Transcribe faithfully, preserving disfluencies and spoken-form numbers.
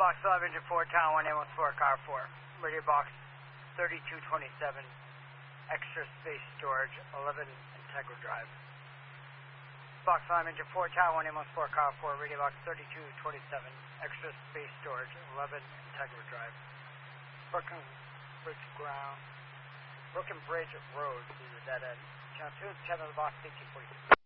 Box five, engine four, town one, ambulance four, car four. Radio box thirty-two twenty-seven, extra space storage, eleven Integra Drive. Box five, engine four, town one, ambulance four, car four. Radio box thirty-two twenty-seven, extra space storage, eleven Integra Drive. Broken Bridge ground. Broken Bridge Road is a dead end. Channel two, channel the box eighteen forty-six.